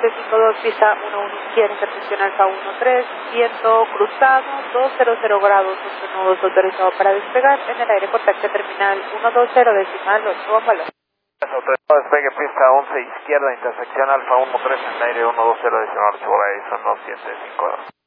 752, pista 11 izquierda, intersección Alfa 13, viento cruzado, 200 grados, 8 nudos autorizado para despegar, en el aire contacto terminal 120 decimal 8, buen valor. Autorizado despegue, pista 11 izquierda, intersección Alfa 13, en el aire 120 decimal 8, por ahí son 275 euros.